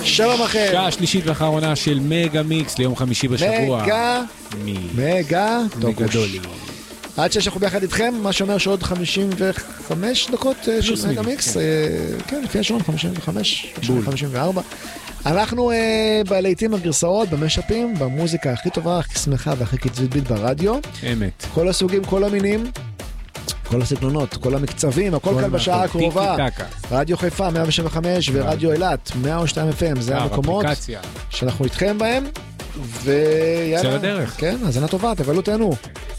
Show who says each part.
Speaker 1: שלום לכם.
Speaker 2: שעה שלישית ואחרונה של מגה מיקס ליום חמישי בשבוע.
Speaker 1: מגה
Speaker 2: גדולי.
Speaker 1: עד שאנחנו ביחד איתכם, מה שאומר שעוד 55 דקות של מגה מיקס. כן, לפי השעון 55, 54. אנחנו בלהיטים הגרסאות, במשאפים, במוזיקה הכי טובה, הכי שמחה והכי קצבית ברדיו.
Speaker 2: אמת.
Speaker 1: כל הסוגים, כל המינים, כל הסגנונות, כל המקצבים, הכל כאן בשעה הקרובה. רדיו חיפה 175 ורדיו אילת 102 FM, זה המקומות שאנחנו איתכם בהם. ויאללה,
Speaker 2: צא לדרך.
Speaker 1: כן, אז ענה טובה, תבלו תהנו.